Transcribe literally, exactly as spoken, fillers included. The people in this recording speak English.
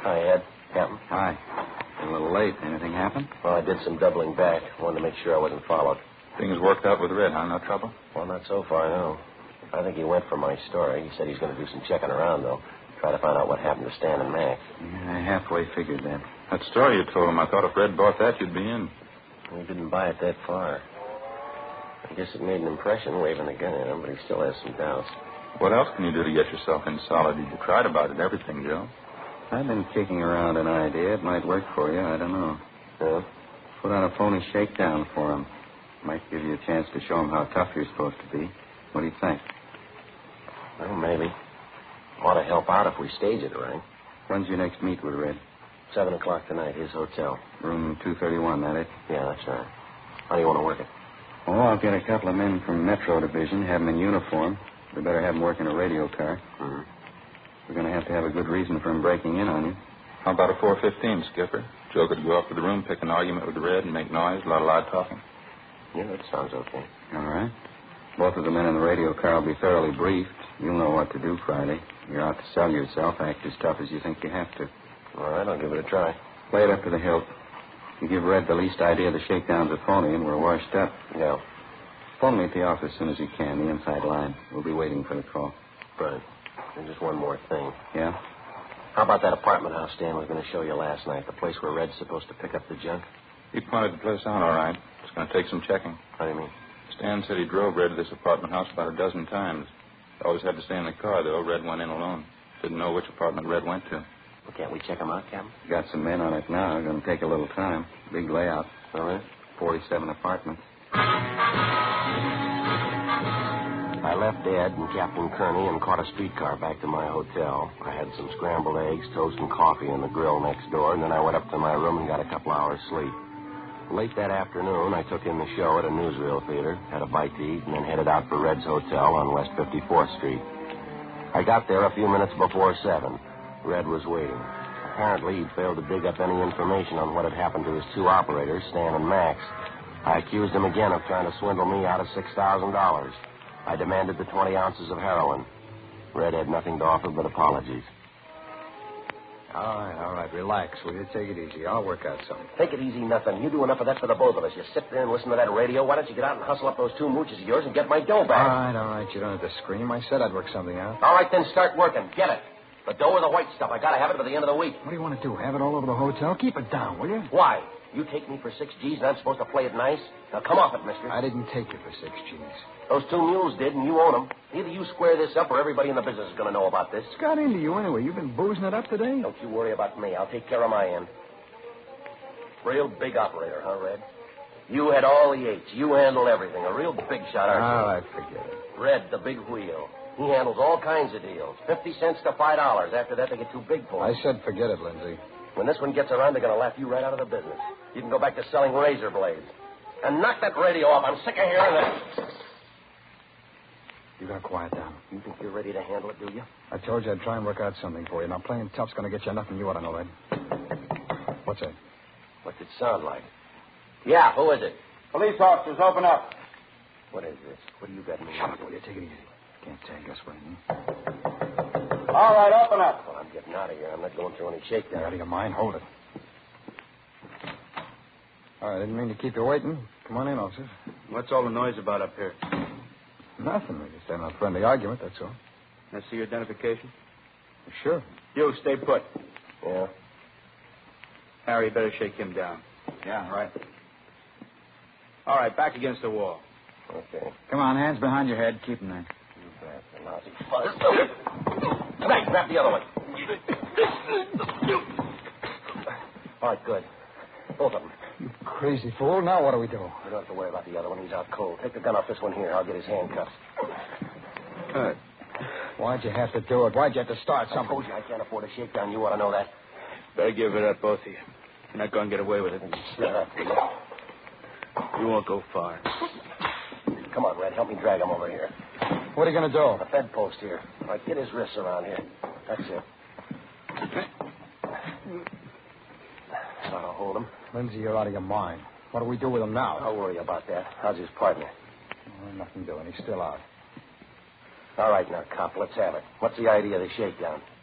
Hi, Ed. Captain. Hi. A little late. Anything happen? Well, I did some doubling back. Wanted to make sure I wasn't followed. Things worked out with Red, huh? No trouble? Well, not so far, no. I think he went for my story. He said he's going to do some checking around, though. Try to find out what happened to Stan and Max. Yeah, I halfway figured that. That story you told him, I thought if Red bought that, you'd be in. We didn't buy it that far. I guess it made an impression waving the gun at him, but he still has some doubts. What else can you do to get yourself in solid? You tried about it, everything, Joe. I've been kicking around an idea. It might work for you. I don't know. Yeah? Put on a phony shakedown for him. Might give you a chance to show him how tough you're supposed to be. What do you think? Well, maybe. Ought to help out if we stage it right. When's your next meet with Red? Seven o'clock tonight, his hotel. Room two thirty-one, that it? Yeah, that's right. How do you want to work it? Oh, I'll get a couple of men from Metro Division, have them in uniform. We better have them work in a radio car. Mm-hmm. We're going to have to have a good reason for him breaking in on you. How about a four fifteen, Skipper? Joe could go up to the room, pick an argument with Red, and make noise, a lot of loud talking. Yeah, that sounds okay. All right. Both of the men in the radio car will be thoroughly briefed. You'll know what to do Friday. You're out to sell yourself. Act as tough as you think you have to. All right, I'll give it a try. Play it up to the hilt. You give Red the least idea the shakedown's a phony, and we're washed up. Yeah. Phone me at the office as soon as you can, the inside line. We'll be waiting for the call. Right. And just one more thing. Yeah? How about that apartment house Stan was going to show you last night? The place where Red's supposed to pick up the junk? He pointed the place out all right. It's going to take some checking. How do you mean? Stan said he drove Red to this apartment house about a dozen times. Always had to stay in the car, though. Red went in alone. Didn't know which apartment Red went to. Well, can't we check him out, Captain? Got some men on it now. Going to take a little time. Big layout. All right. forty-seven apartments. I left Ed and Captain Kearney and caught a streetcar back to my hotel. I had some scrambled eggs, toast, and coffee in the grill next door, and then I went up to my room and got a couple hours sleep. Late that afternoon, I took in the show at a newsreel theater, had a bite to eat, and then headed out for Red's Hotel on West fifty-fourth Street. I got there a few minutes before seven. Red was waiting. Apparently, he'd failed to dig up any information on what had happened to his two operators, Stan and Max. I accused him again of trying to swindle me out of six thousand dollars. I demanded the twenty ounces of heroin. Red had nothing to offer but apologies. All right, all right. Relax, will you? Take it easy. I'll work out something. Take it easy, nothing. You do enough of that for the both of us. You sit there and listen to that radio. Why don't you get out and hustle up those two mooches of yours and get my dough back? All right, all right. You don't have to scream. I said I'd work something out. All right, then start working. Get it. The dough or the white stuff. I gotta have it by the end of the week. What do you want to do? Have it all over the hotel? Keep it down, will you? Why? You take me for six G's and I'm supposed to play it nice? Now come off it, mister. I didn't take you for six G's. Those two mules did, and you own them. Either you square this up or everybody in the business is going to know about this. What's got into you anyway? You've been boozing it up today? Don't you worry about me. I'll take care of my end. Real big operator, huh, Red? You had all the eights. You handle everything. A real big shot, aren't you? All right, forget it. Red, the big wheel. He handles all kinds of deals. Fifty cents to five dollars. After that, they get too big for him. I said forget it, Lindsay. When this one gets around, they're going to laugh you right out of the business. You can go back to selling razor blades. And knock that radio off. I'm sick of hearing that. You gotta quiet down. You think you're ready to handle it, do you? I told you I'd try and work out something for you. Now, playing tough's gonna get you nothing you ought to know, Ed. What's that? What's it sound like? Yeah, who is it? Police officers, open up. What is this? What do you got in Shut up, will you? Take it easy. Can't tell us what I mean. All right, open up. Well, I'm getting out of here. I'm not going through any shakedown. You're out of your mind. Hold it. All right, I didn't mean to keep you waiting. Come on in, officers. What's all the noise about up here? Nothing. We're just having a friendly argument, that's all. Can I see your identification? Sure. You, stay put. Yeah? Harry, you better shake him down. Yeah, right. All right, back against the wall. Okay. Come on, hands behind your head. Keep them there. You bastard, lousy fuzz. Grab, grab the other one. All right, good. Both of them. You crazy fool. Now what do we do? You don't have to worry about the other one. He's out cold. Take the gun off this one here. I'll get his handcuffs. All right. Why'd you have to do it? Why'd you have to start I something? told you I can't afford a shakedown. You ought to know that. Better give it up, both of you. You're not going to get away with it. Shut up, will you? You won't go far. Come on, Red. Help me drag him over here. What are you going to do? A fed post here. All right, get his wrists around here. That's it. That'll hold him. Lindsay, you're out of your mind. What do we do with him now? Don't worry about that. How's his partner? Oh, nothing doing. He's still out. All right, now, cop, let's have it. What's the idea of the shakedown?